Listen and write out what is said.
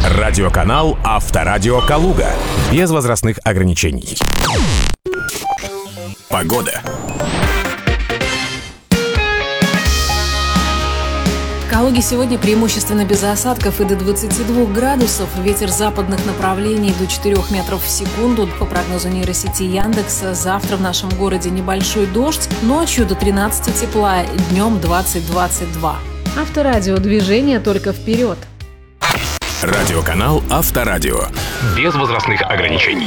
Радиоканал «Авторадио Калуга». Без возрастных ограничений. Погода. В Калуге сегодня преимущественно без осадков и до 22 градусов. Ветер западных направлений до 4 метров в секунду. По прогнозу нейросети Яндекса, завтра в нашем городе небольшой дождь, ночью до 13 тепла, днем 20-22. Авторадио, движение только вперед. Радиоканал «Авторадио». Без возрастных ограничений.